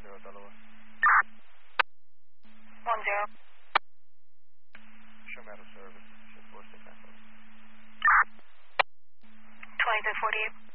Delaware. 10. Show me out of service. Shift 46 Echo. 2348.